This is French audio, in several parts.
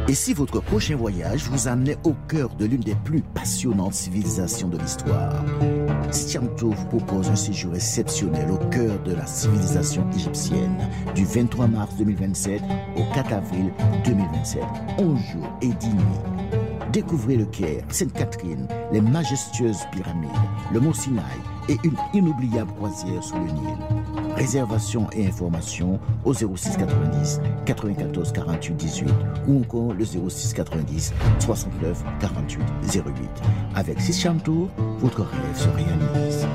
Et si votre prochain voyage vous amenait au cœur de l'une des plus passionnantes civilisations de l'histoire, Sitiamto vous propose un séjour exceptionnel au cœur de la civilisation égyptienne, du 23 mars 2027 au 4 avril 2027. 11 jours et 10 nuits. Découvrez le Caire, Sainte-Catherine, les majestueuses pyramides, le mont Sinaï et une inoubliable croisière sous le Nil. Réservation et informations au 06 90 94 48 18 ou encore le 06 90 69 48 08. Avec Sitiamto, votre rêve se réalise.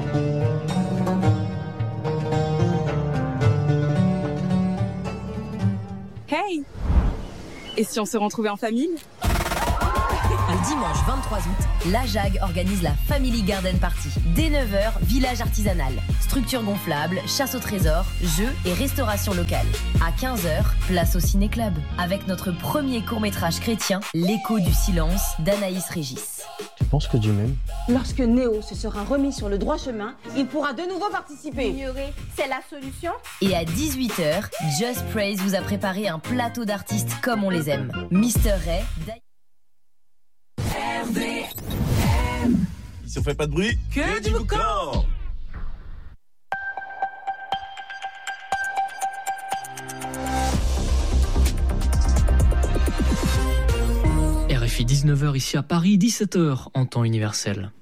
Hey! Et si on se retrouvait en famille? Le dimanche 23 août, la JAG organise la Family Garden Party. Dès 9h, village artisanal, structure gonflable, chasse au trésor, jeux et restauration locale. À 15h, place au Ciné-Club, avec notre premier court-métrage chrétien, L'écho du silence d'Anaïs Régis. Tu penses que Dieu m'aime? Lorsque Néo se sera remis sur le droit chemin, il pourra de nouveau participer. Ignorer, c'est la solution. Et à 18h, Just Praise vous a préparé un plateau d'artistes comme on les aime. Mr. Ray, Ici on fait pas de bruit, que du boucan. RFI 19h ici à Paris, 17h en temps universel.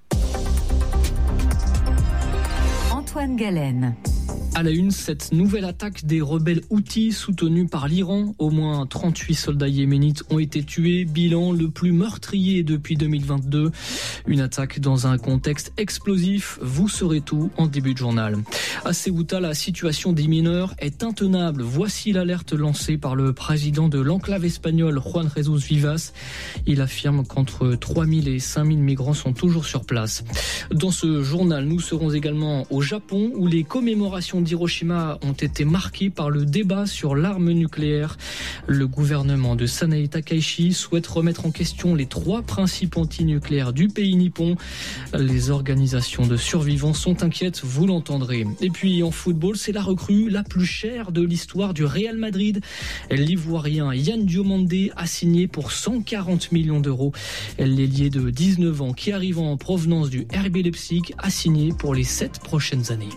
Antoine Galen. À la une, cette nouvelle attaque des rebelles Houthis soutenus par l'Iran. Au moins 38 soldats yéménites ont été tués. Bilan le plus meurtrier depuis 2022. Une attaque dans un contexte explosif. Vous saurez tout en début de journal. À Ceuta, la situation des mineurs est intenable. Voici l'alerte lancée par le président de l'enclave espagnole, Juan Jesus Vivas. Il affirme qu'entre 3000 et 5000 migrants sont toujours sur place. Dans ce journal, nous serons également au Japon où les commémorations d'Hiroshima ont été marquées par le débat sur l'arme nucléaire. Le gouvernement de Sanae Takaichi souhaite remettre en question les 3 principes antinucléaires du pays nippon. Les organisations de survivants sont inquiètes, vous l'entendrez. Et puis en football, c'est la recrue la plus chère de l'histoire du Real Madrid. L'Ivoirien Yan Diomandé a signé pour 140 millions d'euros. L'ailier de 19 ans qui arrive en provenance du RB Leipzig a signé pour les 7 prochaines années.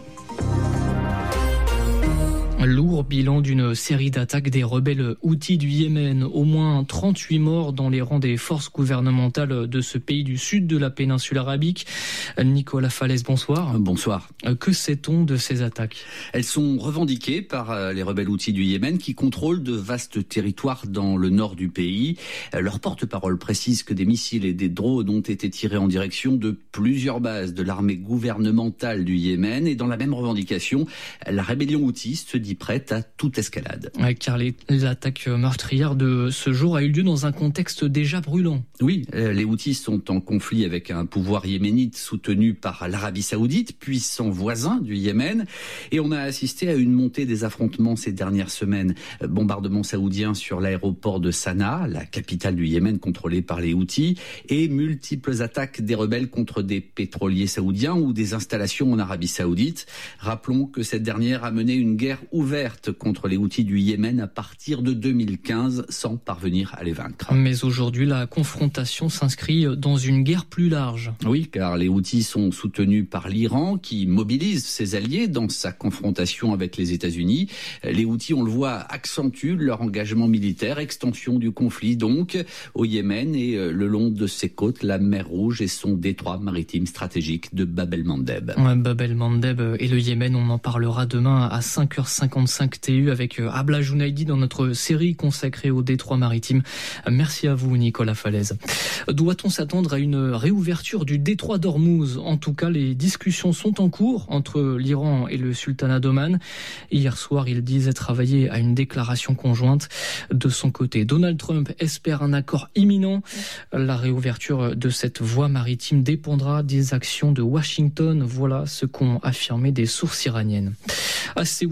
Lourd bilan d'une série d'attaques des rebelles Houthis du Yémen. Au moins 38 morts dans les rangs des forces gouvernementales de ce pays du sud de la péninsule arabique. Nicolas Falaise, bonsoir. Bonsoir. Que sait-on de ces attaques ? Elles sont revendiquées par les rebelles Houthis du Yémen qui contrôlent de vastes territoires dans le nord du pays. Leur porte-parole précise que des missiles et des drones ont été tirés en direction de plusieurs bases de l'armée gouvernementale du Yémen. Et dans la même revendication, la rébellion Houthi se dit prête à toute escalade. Ouais, car l'attaque meurtrière de ce jour a eu lieu dans un contexte déjà brûlant. Oui, les Houthis sont en conflit avec un pouvoir yéménite soutenu par l'Arabie Saoudite, puissant voisin du Yémen. Et on a assisté à une montée des affrontements ces dernières semaines. Bombardements saoudiens sur l'aéroport de Sanaa, la capitale du Yémen contrôlée par les Houthis, et multiples attaques des rebelles contre des pétroliers saoudiens ou des installations en Arabie Saoudite. Rappelons que cette dernière a mené une guerre ouverte contre les Houthis du Yémen à partir de 2015 sans parvenir à les vaincre. Mais aujourd'hui, la confrontation s'inscrit dans une guerre plus large. Oui, car les Houthis sont soutenus par l'Iran qui mobilise ses alliés dans sa confrontation avec les États-Unis. Les Houthis, on le voit, accentuent leur engagement militaire, extension du conflit donc au Yémen et le long de ses côtes, la mer Rouge et son détroit maritime stratégique de Bab el-Mandeb. Ouais, Bab el-Mandeb et le Yémen, on en parlera demain à 5h55 TU avec Abla Jounaidi dans notre série consacrée au détroit maritime. Merci à vous Nicolas Falaise. Doit-on s'attendre à une réouverture du détroit d'Ormuz ? En tout cas, les discussions sont en cours entre l'Iran et le sultanat d'Oman. Hier soir, il disait travailler à une déclaration conjointe. De son côté, Donald Trump espère un accord imminent. La réouverture de cette voie maritime dépendra des actions de Washington. Voilà ce qu'ont affirmé des sources iraniennes. À Ceuta, la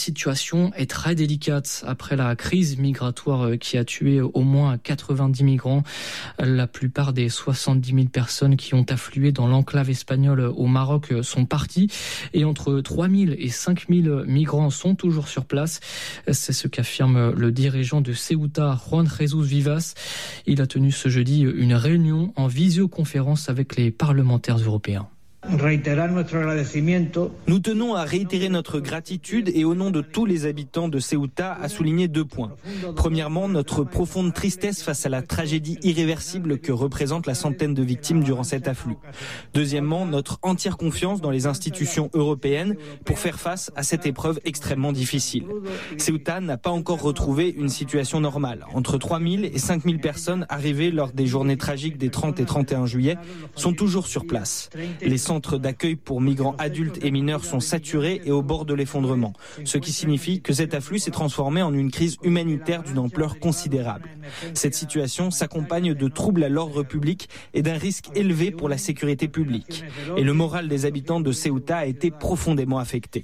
situation est très délicate après la crise migratoire qui a tué au moins 90 migrants. La plupart des 70 000 personnes qui ont afflué dans l'enclave espagnole au Maroc sont parties et entre 3 000 et 5 000 migrants sont toujours sur place. C'est ce qu'affirme le dirigeant de Ceuta, Juan Jesús Vivas. Il a tenu ce jeudi une réunion en visioconférence avec les parlementaires européens. Nous tenons à réitérer notre gratitude et au nom de tous les habitants de Ceuta à souligner 2 points. Premièrement, notre profonde tristesse face à la tragédie irréversible que représente la centaine de victimes durant cet afflux. Deuxièmement, notre entière confiance dans les institutions européennes pour faire face à cette épreuve extrêmement difficile. Ceuta n'a pas encore retrouvé une situation normale. Entre 3 000 et 5 000 personnes arrivées lors des journées tragiques des 30 et 31 juillet sont toujours sur place. Les centres d'accueil pour migrants adultes et mineurs sont saturés et au bord de l'effondrement, ce qui signifie que cet afflux s'est transformé en une crise humanitaire d'une ampleur considérable. Cette situation s'accompagne de troubles à l'ordre public et d'un risque élevé pour la sécurité publique. Et le moral des habitants de Ceuta a été profondément affecté.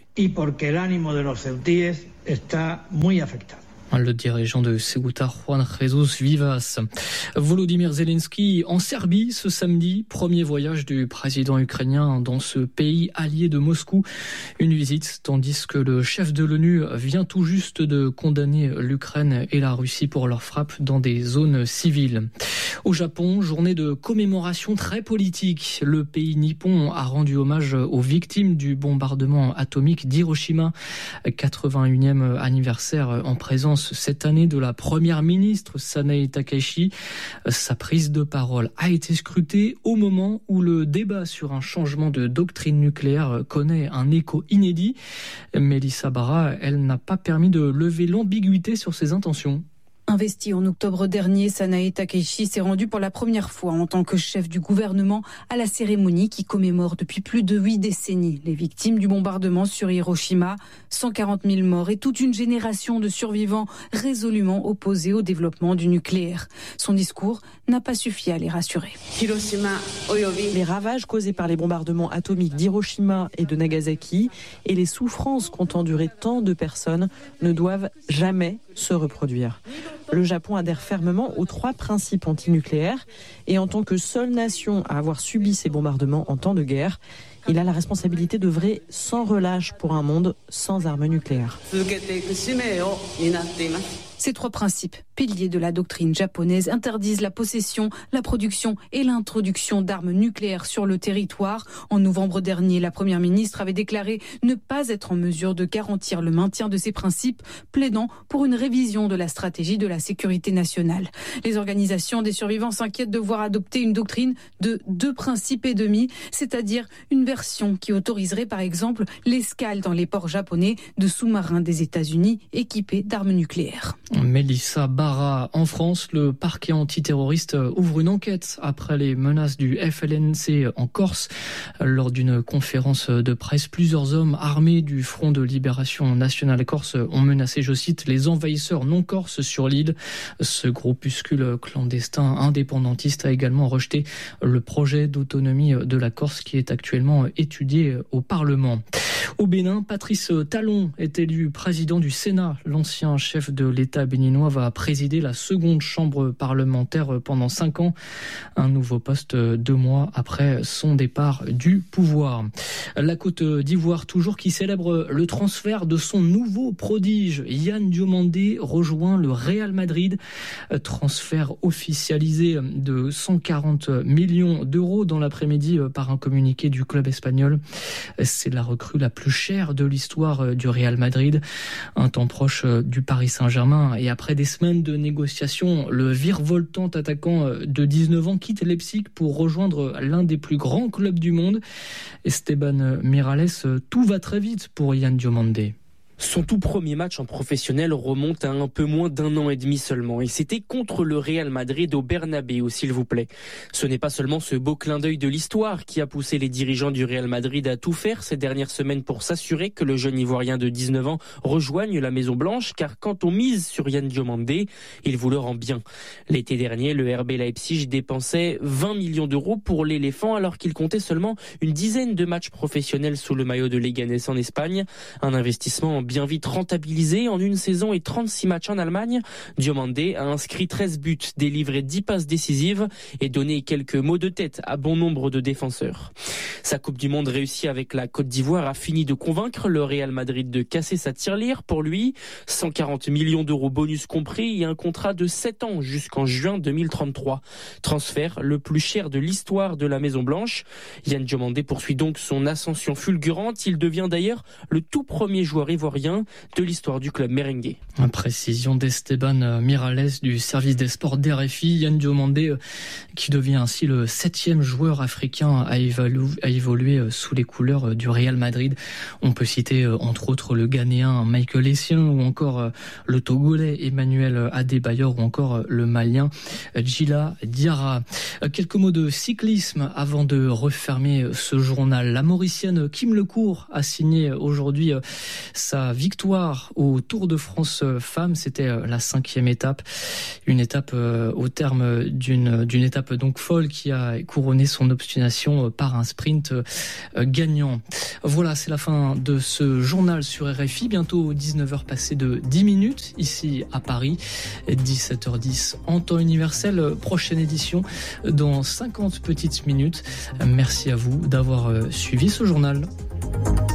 Le dirigeant de Ceuta, Juan Jesús Vivas. Volodymyr Zelensky en Serbie ce samedi, premier voyage du président ukrainien dans ce pays allié de Moscou. Une visite tandis que le chef de l'ONU vient tout juste de condamner l'Ukraine et la Russie pour leurs frappes dans des zones civiles. Au Japon, journée de commémoration très politique. Le pays nippon a rendu hommage aux victimes du bombardement atomique d'Hiroshima. 81e anniversaire en présence cette année de la première ministre Sanae Takaichi. Sa prise de parole a été scrutée au moment où le débat sur un changement de doctrine nucléaire connaît un écho inédit. Mélissa Barra, elle n'a pas permis de lever l'ambiguïté sur ses intentions. Investi en octobre dernier, Sanae Takaichi s'est rendu pour la première fois en tant que chef du gouvernement à la cérémonie qui commémore depuis plus de 8 décennies les victimes du bombardement sur Hiroshima. 140 000 morts et toute une génération de survivants résolument opposés au développement du nucléaire. Son discours n'a pas suffi à les rassurer. Les ravages causés par les bombardements atomiques d'Hiroshima et de Nagasaki et les souffrances qu'ont endurées tant de personnes ne doivent jamais se reproduire. Le Japon adhère fermement aux 3 principes antinucléaires et en tant que seule nation à avoir subi ces bombardements en temps de guerre, il a la responsabilité d'œuvrer sans relâche pour un monde sans armes nucléaires. Ces 3 principes, piliers de la doctrine japonaise, interdisent la possession, la production et l'introduction d'armes nucléaires sur le territoire. En novembre dernier, la première ministre avait déclaré ne pas être en mesure de garantir le maintien de ces principes, plaidant pour une révision de la stratégie de la sécurité nationale. Les organisations des survivants s'inquiètent de voir adopter une doctrine de 2 principes et demi, c'est-à-dire une version qui autoriserait par exemple l'escale dans les ports japonais de sous-marins des États-Unis équipés d'armes nucléaires. Mélissa Barra, en France, le parquet antiterroriste ouvre une enquête après les menaces du FLNC en Corse. Lors d'une conférence de presse, plusieurs hommes armés du Front de Libération Nationale Corse ont menacé, je cite, les envahisseurs non corses sur l'île. Ce groupuscule clandestin indépendantiste a également rejeté le projet d'autonomie de la Corse qui est actuellement étudié au Parlement. Au Bénin, Patrice Talon est élu président du Sénat. L'ancien chef de l'État béninois va présider la seconde chambre parlementaire pendant 5 ans. Un nouveau poste 2 mois après son départ du pouvoir. La Côte d'Ivoire, toujours, qui célèbre le transfert de son nouveau prodige. Yan Diomandé rejoint le Real Madrid. Transfert officialisé de 140 millions d'euros dans l'après-midi par un communiqué du club espagnol. C'est la recrue la plus chère de l'histoire du Real Madrid. Un temps proche du Paris Saint-Germain et après des semaines de négociations, le virevoltant attaquant de 19 ans quitte Leipzig pour rejoindre l'un des plus grands clubs du monde. Esteban Miralles, tout va très vite pour Yan Diomandé. Son tout premier match en professionnel remonte à un peu moins d'1 an et demi seulement. Et c'était contre le Real Madrid au Bernabéu, s'il vous plaît. Ce n'est pas seulement ce beau clin d'œil de l'histoire qui a poussé les dirigeants du Real Madrid à tout faire ces dernières semaines pour s'assurer que le jeune Ivoirien de 19 ans rejoigne la Maison Blanche, car quand on mise sur Yan Diomandé, il vous le rend bien. L'été dernier, le RB Leipzig dépensait 20 millions d'euros pour l'éléphant alors qu'il comptait seulement une dizaine de matchs professionnels sous le maillot de Leganés en Espagne. Un investissement bien vite rentabilisés. En une saison et 36 matchs en Allemagne, Diomandé a inscrit 13 buts, délivré 10 passes décisives et donné quelques maux de tête à bon nombre de défenseurs. Sa Coupe du Monde réussie avec la Côte d'Ivoire a fini de convaincre le Real Madrid de casser sa tirelire. Pour lui, 140 millions d'euros bonus compris et un contrat de 7 ans jusqu'en juin 2033. Transfert le plus cher de l'histoire de la Maison-Blanche. Yann Diomandé poursuit donc son ascension fulgurante. Il devient d'ailleurs le tout premier joueur ivoirien de l'histoire du club merengue. Précision d'Esteban Miralles du service des sports d'RFI. Yann Diomandé qui devient ainsi le 7e joueur africain à évoluer sous les couleurs du Real Madrid. On peut citer entre autres le Ghanéen Michael Essien ou encore le Togolais Emmanuel Adebayor ou encore le Malien Djila Diarra. Quelques mots de cyclisme avant de refermer ce journal. La Mauricienne Kim Lecourt a signé aujourd'hui sa victoire au Tour de France Femmes. C'était la 5e étape. Une étape au terme d'une étape donc folle qui a couronné son obstination par un sprint gagnant. Voilà, c'est la fin de ce journal sur RFI. Bientôt 19h passées de 10 minutes ici à Paris. 17h10 en temps universel. Prochaine édition dans 50 petites minutes. Merci à vous d'avoir suivi ce journal.